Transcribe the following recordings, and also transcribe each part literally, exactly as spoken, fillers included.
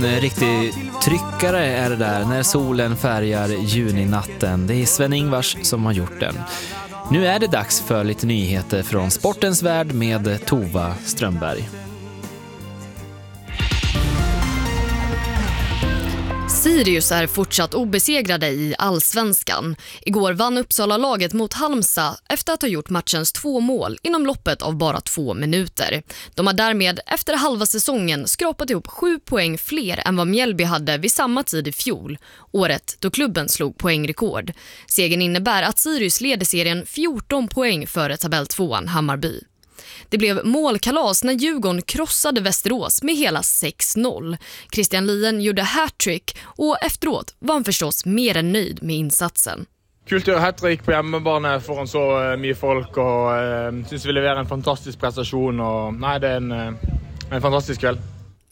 En riktig tryckare är det där när solen färgar juninatten. Det är Sven-Ingvars som har gjort den. Nu är det dags för lite nyheter från sportens värld med Tova Strömberg. Sirius är fortsatt obesegrade i Allsvenskan. Igår vann Uppsala-laget mot Halmstad efter att ha gjort matchens två mål inom loppet av bara två minuter. De har därmed efter halva säsongen skrapat ihop sju poäng fler än vad Mjällby hade vid samma tid i fjol, året då klubben slog poängrekord. Segern innebär att Sirius leder serien fjorton poäng före tabelltvåan Hammarby. Det blev målkalas när Djurgården krossade Västerås med hela sex noll. Christian Lien gjorde hattrick och efteråt var han förstås mer än nöjd med insatsen. Kult att göra hattrick på hemmabane foran så mycket folk och eh, syns vi levererar en fantastisk prestation och nej, det är en, en fantastisk kväll.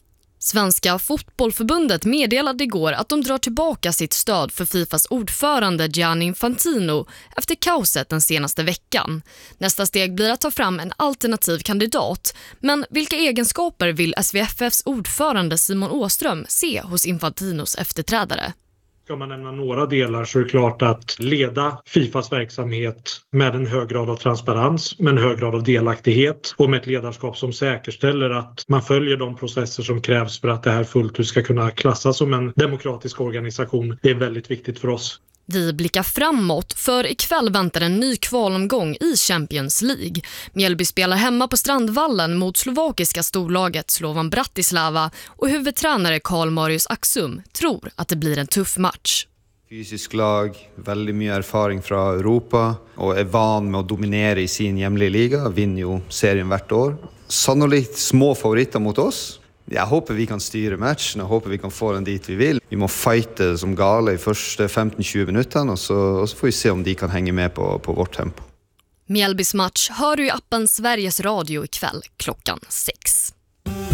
Svenska fotbollförbundet meddelade igår att de drar tillbaka sitt stöd för Fifas ordförande Gianni Infantino efter kaoset den senaste veckan. Nästa steg blir att ta fram en alternativ kandidat, men vilka egenskaper vill S V F F:s ordförande Simon Åström se hos Infantinos efterträdare? Ska man nämna några delar så är det klart att leda Fifas verksamhet med en hög grad av transparens, med en hög grad av delaktighet och med ett ledarskap som säkerställer att man följer de processer som krävs för att det här fullt ut ska kunna klassas som en demokratisk organisation. Det är väldigt viktigt för oss. Vi blickar framåt, för ikväll väntar en ny kvalomgång i Champions League. Mjällby spelar hemma på Strandvallen mot slovakiska storlaget Slovan Bratislava och huvudtränare Karl Marius Axum tror att det blir en tuff match. Fysisk lag, väldigt mycket erfaring från Europa och är van med att dominera i sin hemliga liga, vinner ju serien vart år. Sannolikt små favoriter mot oss. Jag hoppas vi kan styra matchen och hoppas vi kan få den dit vi vill. Vi måste fighta som gale i första femton till tjugo minuterna och så, och så får vi se om de kan hänga med på, på vårt tempo. Mjällbys match hör du i appen Sveriges Radio ikväll klockan sex.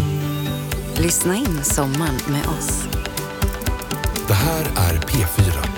Lyssna in sommaren med oss. Det här är P fyra.